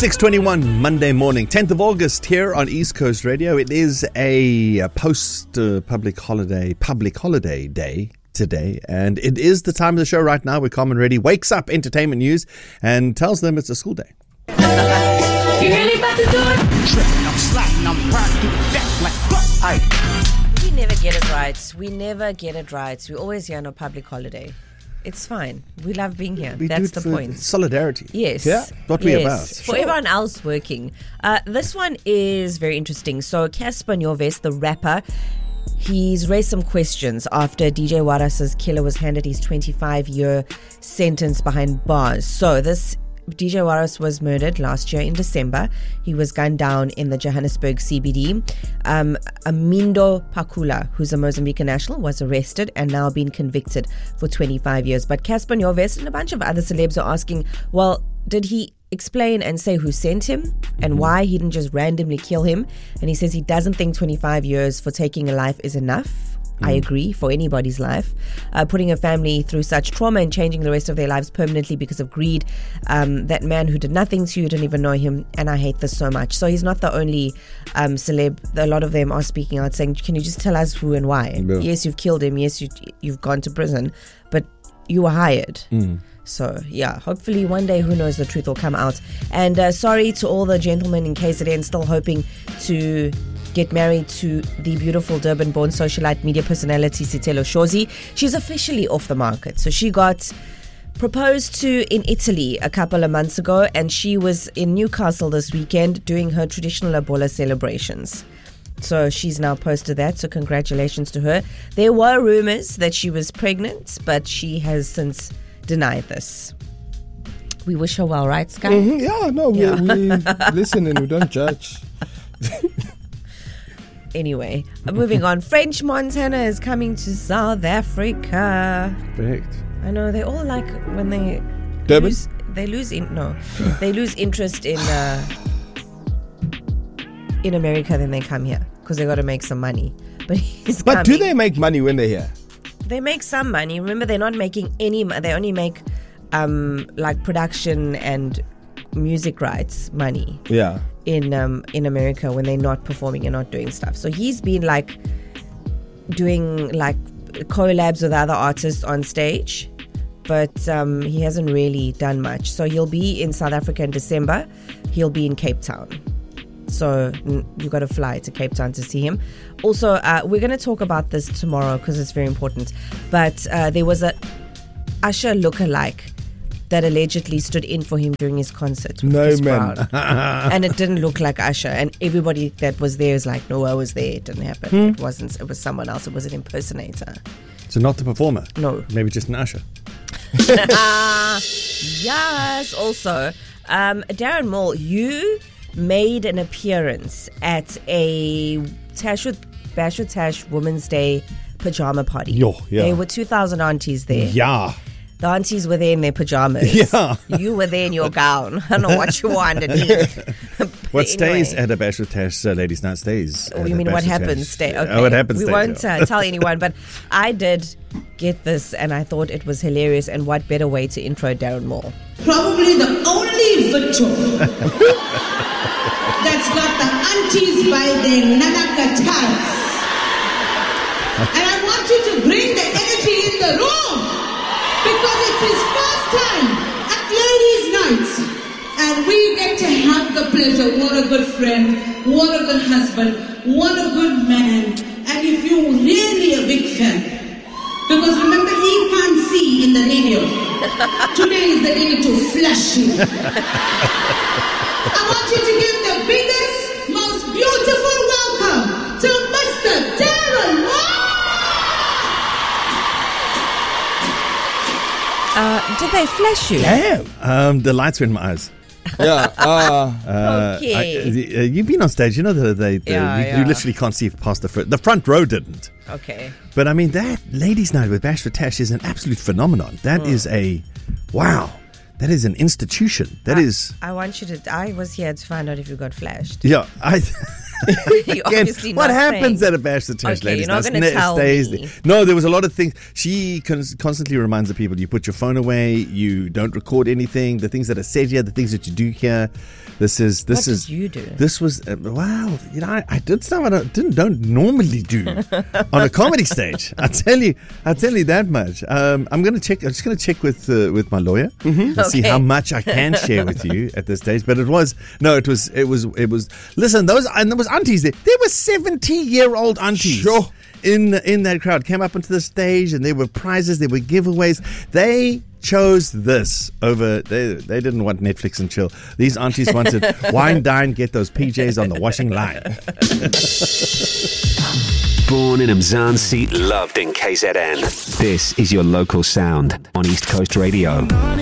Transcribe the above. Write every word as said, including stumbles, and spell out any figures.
six twenty-one Monday morning, tenth of August here on East Coast Radio. It is a post-public uh, holiday, public holiday day today, and it is the time of the show right now where Carmen Reddy wakes up entertainment news and tells them it's a school day. You really about to do it? Tripping, I'm sliding, I'm riding through the back like, we never get it right. We never get it right. We're always here on a public holiday. It's fine. We love being here. We That's do it the for point. Solidarity. Yes. Yeah, what yes. we're about. For Sure. everyone else working. Uh, this one is very interesting. So Casper Nyovest, the rapper, he's raised some questions after D J Waras's killer was handed his twenty-five year sentence behind bars. So this D J Waras was murdered last year in December. He was gunned down in the Johannesburg C B D. Um, Amindo Pakula, who's a Mozambican national, was arrested and now been convicted for twenty-five years. But Casper Nyovest and a bunch of other celebs are asking, well, did he explain and say who sent him and why he didn't just randomly kill him? And he says he doesn't think twenty-five years for taking a life is enough. I agree, for anybody's life. Uh, putting a family through such trauma and changing the rest of their lives permanently because of greed. Um, that man who did nothing to you, didn't even know him, and I hate this so much. So he's not the only um, celeb. A lot of them are speaking out saying, can you just tell us who and why? Yeah. Yes, you've killed him. Yes, you, you've gone to prison, but you were hired. Mm. So, yeah, hopefully one day, who knows, the truth will come out. And uh, sorry to all the gentlemen in K Z N still hoping to get married to the beautiful Durban-born socialite media personality Sitelo Shozi. She's officially off the market. So she got proposed to in Italy a couple of months ago, and she was in Newcastle this weekend doing her traditional Ebola celebrations. So she's now posted that, so congratulations to her. There were rumors that she was pregnant, but she has since denied this. We wish her well, right, Sky? Mm-hmm. Yeah, no, we, Yeah. we listen and we don't judge. Anyway, moving on. French Montana is coming to South Africa. Correct. I know, they all like when they Durban? lose, they lose in no, they lose interest in uh, in America, then they come here because they got to make some money. But he's But do coming. they make money when they're here? They make some money. Remember, they're not making any. mo- They only make um, like production and music rights money Yeah. in um, in America when they're not performing and not doing stuff. So he's been like doing like collabs with other artists on stage, but um, he hasn't really done much. So he'll be in South Africa in December. He'll be in Cape Town. So mm, you got to fly to Cape Town to see him. Also, uh, we're going to talk about this tomorrow because it's very important. But uh, there was a Usher lookalike that allegedly stood in for him during his concert. with No, Chris man. Brown. And it didn't look like Usher. And everybody that was there was like, no, I was there. It didn't happen. Hmm. It wasn't. It was someone else. It was an impersonator. So not the performer? No. Maybe just an usher? Yes. Also, um, Darren Moore, you made an appearance at a Tash with Bash with Tash Women's Day pajama party. Yo, yeah. There were two thousand aunties there. Yeah. The aunties were there in their pajamas. Yeah. You were there in your gown. I don't know what you wore underneath. But What stays anyway. at a Bash with Tash uh, Ladies' Night stays. Oh, at you a mean Bash what with happens? Tash. Stay. Okay. Oh, what happens? We stays, won't yeah. uh, tell anyone, but I did get this, and I thought it was hilarious. And what better way to intro Darren Moore? Probably the only virtue that's got the aunties by their nanakatas. And I want you to bring the energy in the room because it's his first time at Ladies' Night. And we get to have the pleasure. What a good friend, what a good husband, what a good man. And if you're really a big fan, because remember, he can't see in the radio. Today is the day to flash you. I want you to give the biggest, most beautiful welcome to Mister Darren Moore. Uh, did they flash you? Damn. Um, the lights were in my eyes. Yeah. Uh, Uh, Okay. I, uh, you've been on stage, you know, the, the, the, Yeah, you, yeah. you literally can't see past the front. The front row didn't. Okay. But I mean, that Ladies' Night with Bash with Tash is an absolute phenomenon. That Mm. is a, wow, that is an institution. That I, is, I want you to. I was here to find out if you got flashed. yeah, I, You're Again, obviously what not happens saying. at a bash the church, Okay, ladies? you're not Now, gonna it tell stays me. there. No, there was a lot of things. She con- constantly reminds the people: you put your phone away, you don't record anything. The things that are said here, the things that you do here. This is this What is did you do? This was uh, wow. You know, I, I did stuff I don't, didn't don't normally do on a comedy stage. I tell you, I tell you that much. Um, I'm gonna check. I'm just gonna check with uh, with my lawyer Mm-hmm. to see Okay. how much I can share with you at this stage. But it was no, it was it was it was. Listen, those and there was aunties there. There were seventy year old aunties. Sure. In in that crowd, came up onto the stage, and there were prizes, there were giveaways. They chose this over. They they didn't want Netflix and chill. These aunties wanted wine, dine, get those P Js on the washing line. Born in Mzansi, loved in K Z N. This is your local sound on East Coast Radio.